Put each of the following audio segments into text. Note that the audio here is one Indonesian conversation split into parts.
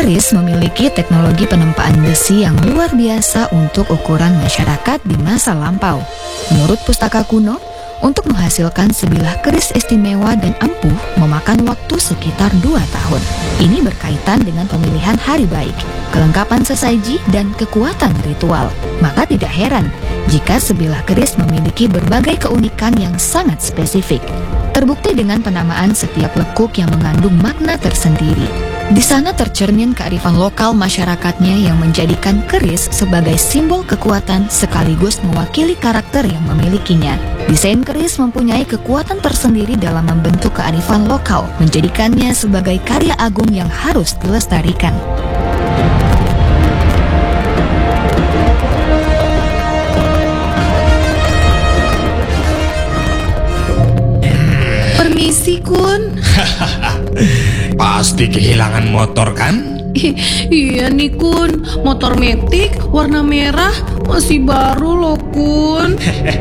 keris memiliki teknologi penempaan besi yang luar biasa untuk ukuran masyarakat di masa lampau. Menurut pustaka kuno, untuk menghasilkan sebilah keris istimewa dan ampuh memakan waktu sekitar 2 tahun. Ini berkaitan dengan pemilihan hari baik, kelengkapan sesaji, dan kekuatan ritual. Maka tidak heran jika sebilah keris memiliki berbagai keunikan yang sangat spesifik. Terbukti dengan penamaan setiap lekuk yang mengandung makna tersendiri. Di sana tercermin kearifan lokal masyarakatnya yang menjadikan keris sebagai simbol kekuatan sekaligus mewakili karakter yang memilikinya. Desain keris mempunyai kekuatan tersendiri dalam membentuk kearifan lokal, menjadikannya sebagai karya agung yang harus dilestarikan. Permisi, Kun. Pasti kehilangan motor kan? Iya nih, Kun. Motor metik warna merah masih baru loh, Kun.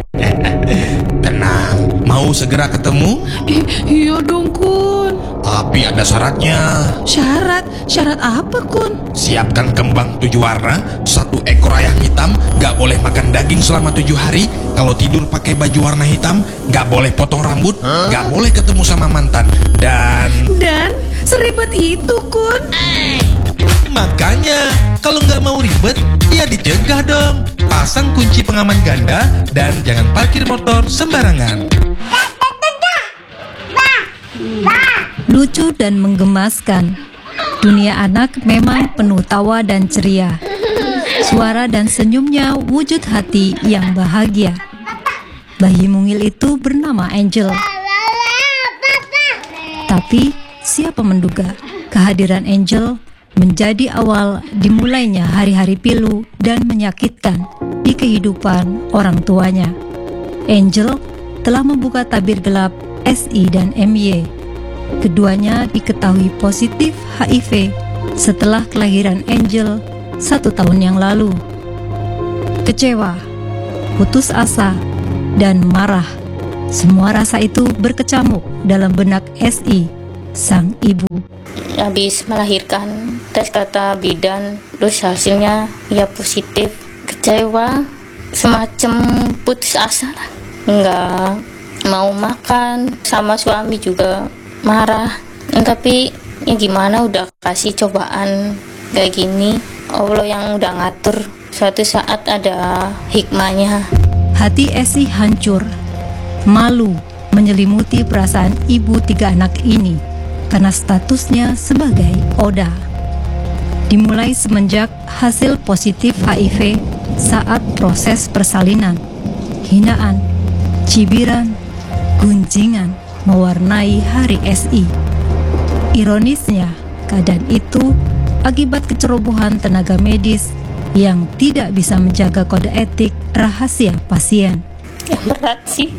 Tenang, mau segera ketemu? Iya dong, Kun. Tapi ada syaratnya. Syarat apa, Kun? Siapkan kembang 7 warna, 1 ekor ayam hitam, gak boleh makan daging selama 7 hari. Kalau tidur pakai baju warna hitam, gak boleh potong rambut, gak boleh ketemu sama mantan. Dan seribet itu, Kun. Makanya, kalau nggak mau ribet, ya dicegah dong. Pasang kunci pengaman ganda dan jangan parkir motor sembarangan. Lucu dan menggemaskan. Dunia anak memang penuh tawa dan ceria. Suara dan senyumnya wujud hati yang bahagia. Bayi mungil itu bernama Angel. Tapi siapa menduga kehadiran Angel menjadi awal dimulainya hari-hari pilu dan menyakitkan di kehidupan orang tuanya. Angel telah membuka tabir gelap SI dan MY. Keduanya diketahui positif HIV setelah kelahiran Angel 1 tahun yang lalu. Kecewa, putus asa, dan marah, semua rasa itu berkecamuk dalam benak SI, sang ibu. Habis melahirkan, tes kata bidan, terus hasilnya ya positif. Kecewa, semacam putus asa lah. Nggak mau makan, sama suami juga marah. Tapi ya gimana, udah kasih cobaan kayak gini, Allah yang udah ngatur. Suatu saat ada hikmahnya. Hati Esi hancur, malu menyelimuti perasaan ibu 3 anak ini karena statusnya sebagai ODA. Dimulai semenjak hasil positif HIV saat proses persalinan, hinaan, cibiran, gunjingan mewarnai hari SI. Ironisnya, keadaan itu akibat kecerobohan tenaga medis yang tidak bisa menjaga kode etik rahasia pasien. Yang berat sih,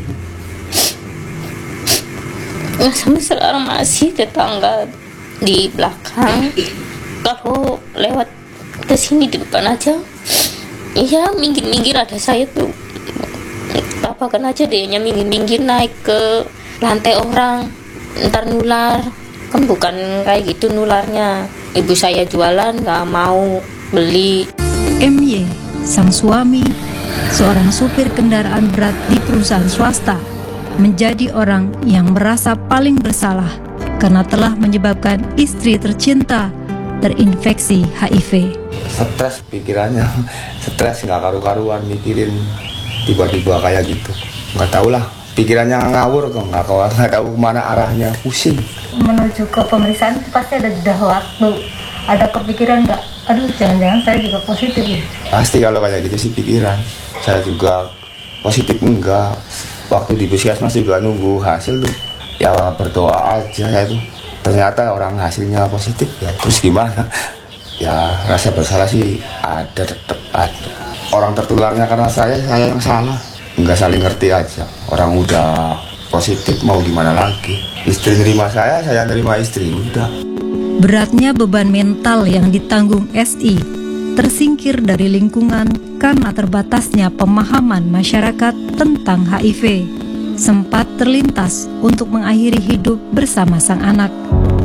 sampai sekarang masih tetangga di belakang kalau lewat ke sini di depan aja, iya minggir-minggir, ada saya tuh apa kan aja dehnya minggir-minggir naik ke lantai orang, ntar nular. Kan bukan kayak gitu nularnya. Ibu saya jualan nggak mau beli. MY, sang suami, seorang supir kendaraan berat di perusahaan swasta, menjadi orang yang merasa paling bersalah karena telah menyebabkan istri tercinta terinfeksi HIV. Stres pikirannya, stres nggak karu-karuan mikirin tiba-tiba kayak gitu. Nggak tahu lah, pikirannya ngawur kok, nggak tahu kemana arahnya, pusing. Menuju ke pemeriksaan pasti ada jeda waktu, ada kepikiran nggak? Aduh, jangan-jangan saya juga positif ya? Pasti kalau kayak gitu sih pikiran. Saya juga positif enggak. Waktu di puskesmas juga nunggu hasil tuh, ya berdoa aja ya tuh. Ternyata orang hasilnya positif ya. Terus gimana? Ya rasa bersalah sih ada, tetap ada. Orang tertularnya karena saya yang salah. Enggak saling ngerti aja. Orang udah positif mau gimana lagi? Istri nerima saya nerima istri, udah. Beratnya beban mental yang ditanggung SI tersingkir dari lingkungan karena terbatasnya pemahaman masyarakat tentang HIV. Sempat terlintas untuk mengakhiri hidup bersama sang anak.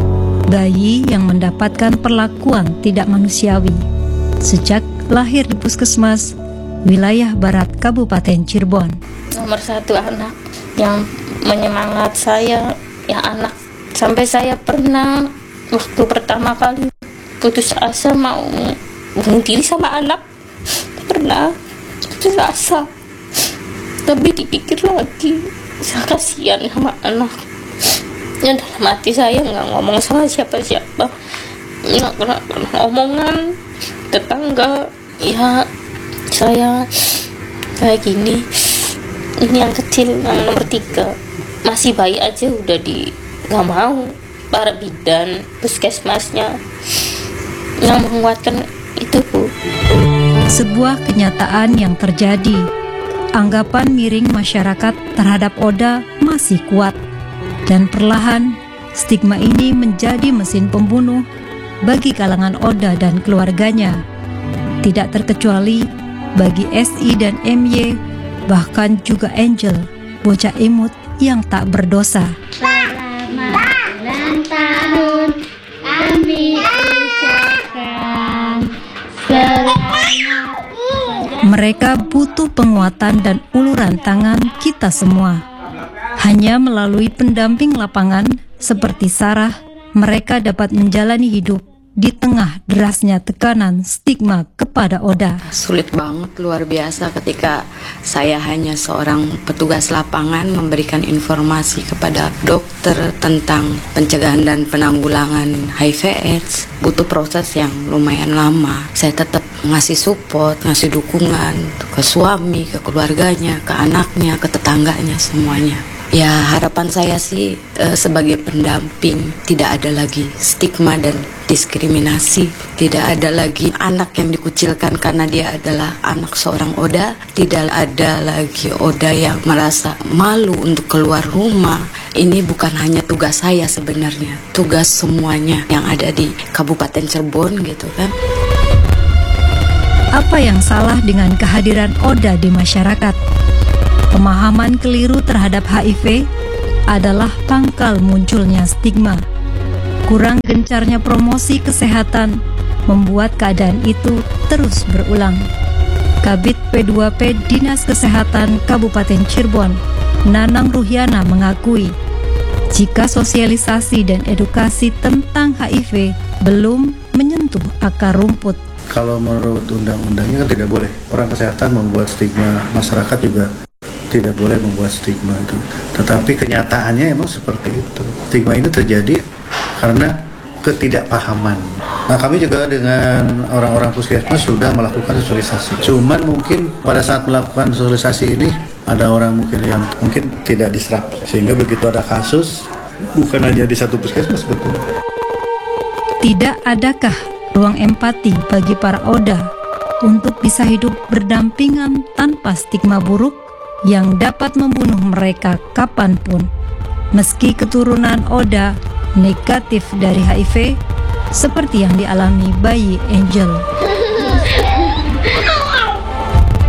bayi yang mendapatkan perlakuan tidak manusiawi sejak lahir di puskesmas wilayah barat Kabupaten Cirebon. Nomor satu anak yang menyemangat saya, ya anak. Sampai saya pernah waktu pertama kali putus asa mau bunuh diri sama anak, pernah putus asa. Tapi dipikir lagi, saya kasihan sama anak. Ya dalam hati saya nggak ngomong sama siapa-siapa, nggak pernah omongan tetangga. Ya saya kayak gini, ini yang kecil, yang nomor 3 masih bayi aja udah nggak mau. Para bidan puskesmasnya yang menguatkan itu, Bu. Sebuah kenyataan yang terjadi. Anggapan miring masyarakat terhadap Oda masih kuat, dan perlahan stigma ini menjadi mesin pembunuh bagi kalangan Oda dan keluarganya. Tidak terkecuali bagi SI dan MY, bahkan juga Angel, bocah imut yang tak berdosa. Selamat ulang tahun, kami ucapkan selamat. Mereka butuh penguatan dan uluran tangan kita semua. Hanya melalui pendamping lapangan seperti Sarah, mereka dapat menjalani hidup di tengah derasnya tekanan stigma kepada Oda. Sulit banget, luar biasa ketika saya hanya seorang petugas lapangan memberikan informasi kepada dokter tentang pencegahan dan penanggulangan HIV/AIDS. Butuh proses yang lumayan lama. Saya tetap ngasih support, ngasih dukungan ke suami, ke keluarganya, ke anaknya, ke tetangganya, semuanya. Ya, harapan saya sih sebagai pendamping tidak ada lagi stigma dan diskriminasi, tidak ada lagi anak yang dikucilkan karena dia adalah anak seorang Oda, tidak ada lagi Oda yang merasa malu untuk keluar rumah. Ini bukan hanya tugas saya sebenarnya, tugas semuanya yang ada di Kabupaten Cirebon gitu kan. Apa yang salah dengan kehadiran Oda di masyarakat? Pemahaman keliru terhadap HIV adalah pangkal munculnya stigma. Kurang gencarnya promosi kesehatan membuat keadaan itu terus berulang. Kabid P2P Dinas Kesehatan Kabupaten Cirebon, Nanang Ruhyana mengakui, jika sosialisasi dan edukasi tentang HIV belum menyentuh akar rumput. Kalau menurut undang-undangnya kan tidak boleh. Orang kesehatan membuat stigma, masyarakat juga tidak boleh membuat stigma itu. Tetapi kenyataannya emang seperti itu. Stigma ini terjadi karena ketidakpahaman. Nah, kami juga dengan orang-orang puskesmas sudah melakukan sosialisasi. Cuman mungkin pada saat melakukan sosialisasi ini ada orang mungkin yang mungkin tidak diserap, sehingga begitu ada kasus bukan hanya di satu puskesmas, betul. Tidak adakah ruang empati bagi para Oda untuk bisa hidup berdampingan tanpa stigma buruk yang dapat membunuh mereka kapanpun? Meski keturunan Oda negatif dari HIV, seperti yang dialami bayi Angel.